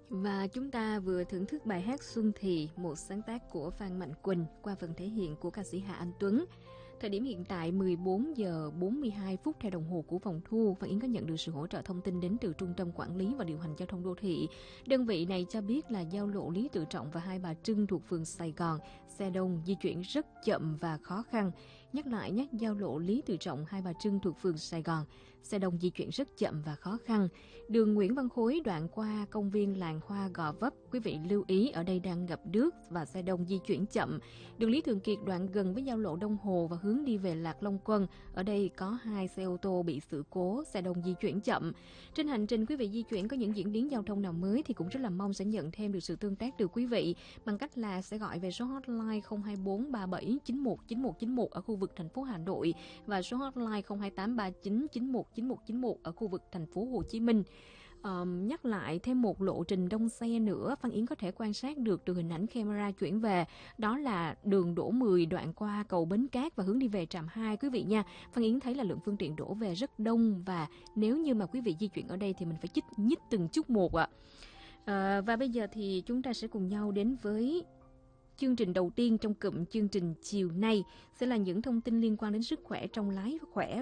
Và chúng ta vừa thưởng thức bài hát Xuân Thì, một sáng tác của Phan Mạnh Quỳnh qua phần thể hiện của ca sĩ Hà Anh Tuấn. Thời điểm hiện tại 14 giờ 42 phút theo đồng hồ của phòng thu. Phan Yến có nhận được sự hỗ trợ thông tin đến từ Trung tâm Quản lý và Điều hành Giao thông Đô thị. Đơn vị này cho biết là giao lộ Lý Tự Trọng và Hai Bà Trưng thuộc phường Sài Gòn, xe đông di chuyển rất chậm và khó khăn. Nhắc lại nhé, giao lộ Lý Tự Trọng, Hai Bà Trưng thuộc phường Sài Gòn, xe đông di chuyển rất chậm và khó khăn. Đường Nguyễn Văn Khối đoạn qua công viên Làng Hoa Gò Vấp, quý vị lưu ý ở đây đang ngập nước và xe đông di chuyển chậm. Đường Lý Thường Kiệt đoạn gần với giao lộ Đông Hồ và hướng đi về Lạc Long Quân, ở đây có 2 xe ô tô bị sự cố, xe đông di chuyển chậm. Trên hành trình quý vị di chuyển có những diễn biến giao thông nào mới thì cũng rất là mong sẽ nhận thêm được sự tương tác từ quý vị bằng cách là sẽ gọi về số hotline 024 37 91 9191 ở khu vực thành phố Hà Nội và số hotline 028 39 91 9191 ở khu vực thành phố Hồ Chí Minh. Nhắc lại thêm một lộ trình đông xe nữa Phan Yến có thể quan sát được từ hình ảnh camera chuyển về, đó là đường Đỗ 10 đoạn qua cầu Bến Cát và hướng đi về trạm 2 quý vị nha. Phan Yến thấy là lượng phương tiện đổ về rất đông và nếu như mà quý vị di chuyển ở đây thì mình phải nhích từng chút một ạ. Và bây giờ thì chúng ta sẽ cùng nhau đến với chương trình đầu tiên trong cụm chương trình chiều nay sẽ là những thông tin liên quan đến sức khỏe trong lái khỏe